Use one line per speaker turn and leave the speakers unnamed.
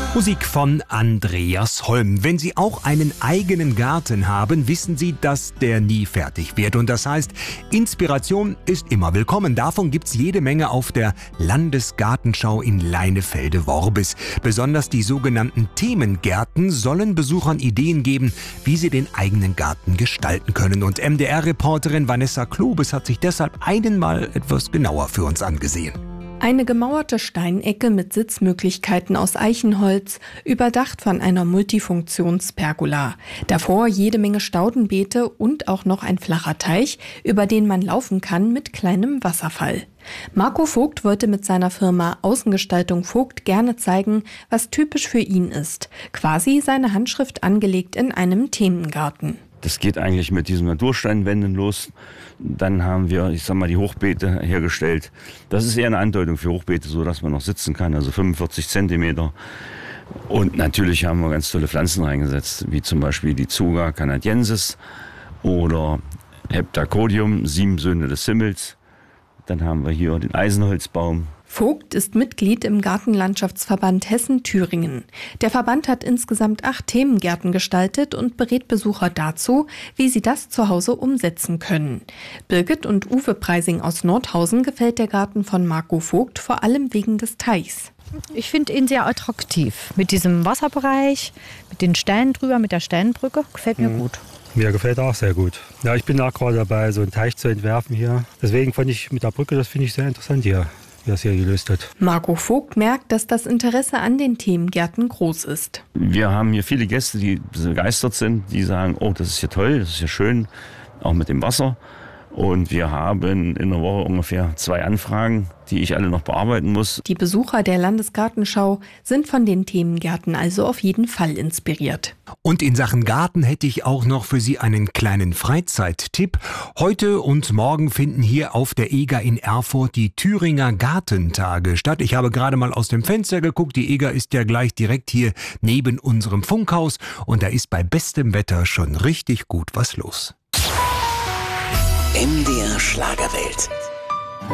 Musik von Andreas Holm. Wenn Sie auch einen eigenen Garten haben, wissen Sie, dass der nie fertig wird. Und das heißt, Inspiration ist immer willkommen. Davon gibt's jede Menge auf der Landesgartenschau in Leinefelde-Worbis. Besonders die sogenannten Themengärten sollen Besuchern Ideen geben, wie sie den eigenen Garten gestalten können. Und MDR-Reporterin Vanessa Klobes hat sich deshalb einmal etwas genauer für uns angesehen.
Eine gemauerte Steinecke mit Sitzmöglichkeiten aus Eichenholz, überdacht von einer Multifunktionspergola. Davor jede Menge Staudenbeete und auch noch ein flacher Teich, über den man laufen kann mit kleinem Wasserfall. Marco Vogt wollte mit seiner Firma Außengestaltung Vogt gerne zeigen, was typisch für ihn ist. Quasi seine Handschrift angelegt in einem Themengarten.
Das geht eigentlich mit diesen Natursteinwänden los. Dann haben wir, die Hochbeete hergestellt. Das ist eher eine Andeutung für Hochbeete, so dass man noch sitzen kann, also 45 Zentimeter. Und natürlich haben wir ganz tolle Pflanzen reingesetzt, wie zum Beispiel die Tsuga canadiensis oder Heptacodium, 7 Söhne des Himmels. Dann haben wir hier den Eisenholzbaum.
Vogt ist Mitglied im Gartenlandschaftsverband Hessen-Thüringen. Der Verband hat insgesamt 8 Themengärten gestaltet und berät Besucher dazu, wie sie das zu Hause umsetzen können. Birgit und Uwe Preising aus Nordhausen gefällt der Garten von Marco Vogt vor allem wegen des Teichs.
Ich finde ihn sehr attraktiv. Mit diesem Wasserbereich, mit den Steinen drüber, mit der Steinbrücke, gefällt mir gut.
Mir gefällt er auch sehr gut. Ja, ich bin auch gerade dabei, so einen Teich zu entwerfen hier. Deswegen fand ich mit der Brücke, das finde ich sehr interessant hier, wie das hier gelöst hat.
Marco Vogt merkt, dass das Interesse an den Themengärten groß ist.
Wir haben hier viele Gäste, die begeistert sind, die sagen, oh, das ist hier toll, das ist hier schön, auch mit dem Wasser. Und wir haben in der Woche ungefähr 2 Anfragen, die ich alle noch bearbeiten muss.
Die Besucher der Landesgartenschau sind von den Themengärten also auf jeden Fall inspiriert.
Und in Sachen Garten hätte ich auch noch für Sie einen kleinen Freizeittipp. Heute und morgen finden hier auf der EGA in Erfurt die Thüringer Gartentage statt. Ich habe gerade mal aus dem Fenster geguckt. Die EGA ist ja gleich direkt hier neben unserem Funkhaus. Und da ist bei bestem Wetter schon richtig gut was los.
MDR Schlagerwelt.